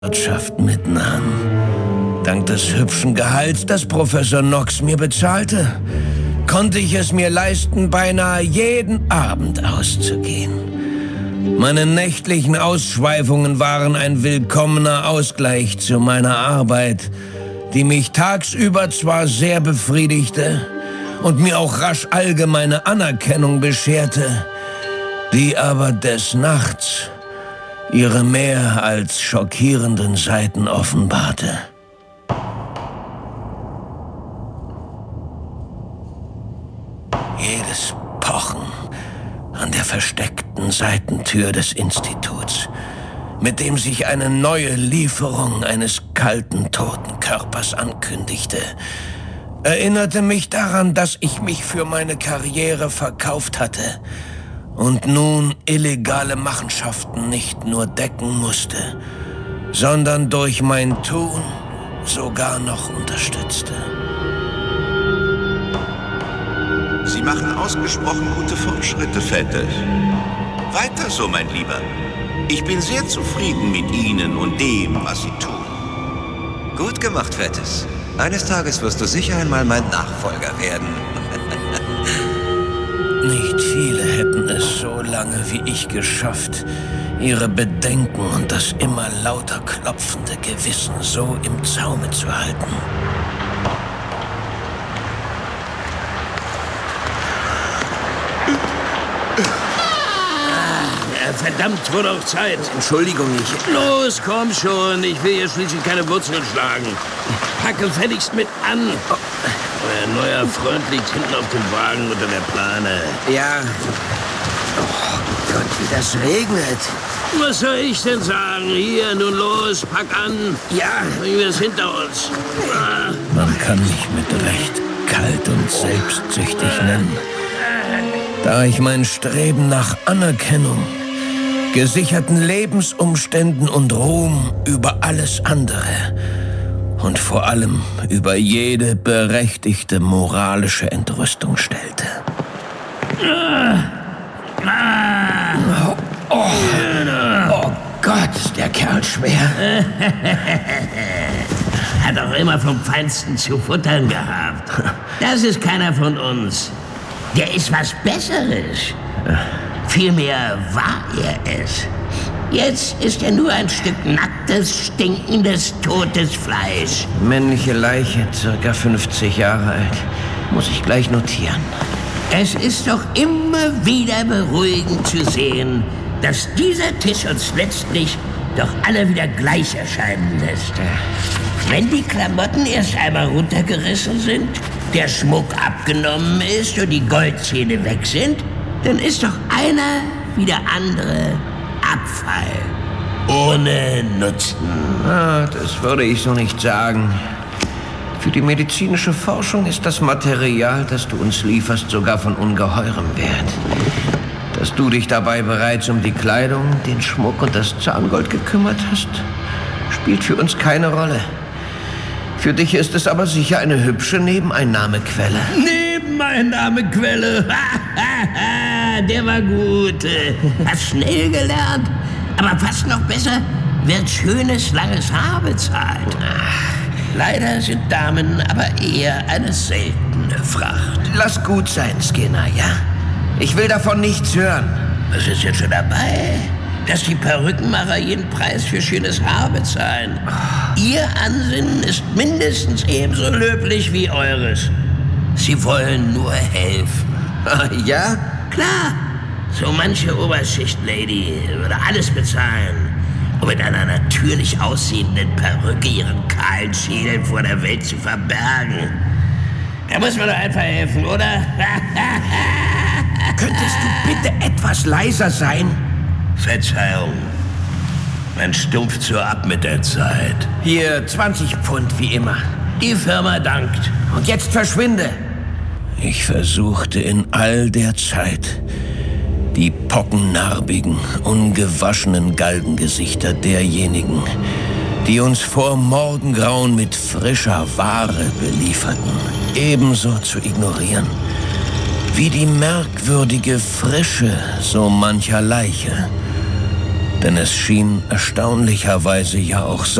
Wirtschaft mitnahm. Dank des hübschen Gehalts, das Professor Knox mir bezahlte, konnte ich es mir leisten, beinahe jeden Abend auszugehen. Meine nächtlichen Ausschweifungen waren ein willkommener Ausgleich zu meiner Arbeit, die mich tagsüber zwar sehr befriedigte und mir auch rasch allgemeine Anerkennung bescherte, die aber des Nachts ihre mehr als schockierenden Seiten offenbarte. Jedes Pochen an der versteckten Seitentür des Instituts, mit dem sich eine neue Lieferung eines kalten, toten Körpers ankündigte, erinnerte mich daran, dass ich mich für meine Karriere verkauft hatte und nun illegale Machenschaften nicht nur decken musste, sondern durch mein Tun sogar noch unterstützte. Sie machen ausgesprochen gute Fortschritte, Vetter. Weiter so, mein Lieber. Ich bin sehr zufrieden mit Ihnen und dem, was Sie tun. Gut gemacht, Fettes. Eines Tages wirst du sicher einmal mein Nachfolger werden. Nicht viele hätten es so lange wie ich geschafft, ihre Bedenken und das immer lauter klopfende Gewissen so im Zaume zu halten. Verdammt, wurde auch Zeit. Entschuldigung, ich... Los, komm schon. Ich will hier schließlich keine Wurzeln schlagen. Packe gefälligst mit an. Euer neuer Freund liegt hinten auf dem Wagen unter der Plane. Ja. Oh Gott, wie das regnet. Was soll ich denn sagen? Hier, nun los, pack an. Ja. Bringen wir es hinter uns. Man kann mich mit Recht kalt und selbstsüchtig nennen. Da ich mein Streben nach Anerkennung, gesicherten Lebensumständen und Ruhm über alles andere und vor allem über jede berechtigte moralische Entrüstung stellte. Oh Gott, ist der Kerl schwer. Hat auch immer vom Feinsten zu futtern gehabt. Das ist keiner von uns. Der ist was Besseres. Vielmehr war er es. Jetzt ist er nur ein Stück nacktes, stinkendes, totes Fleisch. Männliche Leiche, circa 50 Jahre alt. Muss ich gleich notieren. Es ist doch immer wieder beruhigend zu sehen, dass dieser Tisch uns letztlich doch alle wieder gleich erscheinen lässt. Wenn die Klamotten erst einmal runtergerissen sind, der Schmuck abgenommen ist und die Goldzähne weg sind, dann ist doch einer wie der andere Abfall. Ohne Nutzen. Das würde ich so nicht sagen. Für die medizinische Forschung ist das Material, das du uns lieferst, sogar von ungeheurem Wert. Dass du dich dabei bereits um die Kleidung, den Schmuck und das Zahngold gekümmert hast, spielt für uns keine Rolle. Für dich ist es aber sicher eine hübsche Nebeneinnahmequelle. Nebeneinnahmequelle? Der war gut. Hast schnell gelernt. Aber fast noch besser, wird schönes, langes Haar bezahlt. Leider sind Damen aber eher eine seltene Fracht. Lass gut sein, Skinner, ja? Ich will davon nichts hören. Was ist jetzt schon dabei? Dass die Perückenmacher jeden Preis für schönes Haar bezahlen. Ihr Ansinnen ist mindestens ebenso löblich wie eures. Sie wollen nur helfen. Ja? Klar. So manche Oberschicht-Lady würde alles bezahlen, um mit einer natürlich aussehenden Perücke ihren kahlen Schädel vor der Welt zu verbergen. Da muss man doch einfach helfen, oder? Könntest du bitte etwas leiser sein? Verzeihung. Man stumpft so ab mit der Zeit. Hier, 20 Pfund wie immer. Die Firma dankt. Und jetzt verschwinde. Ich versuchte in all der Zeit, die pockennarbigen, ungewaschenen Galgengesichter derjenigen, die uns vor Morgengrauen mit frischer Ware belieferten, ebenso zu ignorieren, wie die merkwürdige Frische so mancher Leiche. Denn es schien erstaunlicherweise ja auch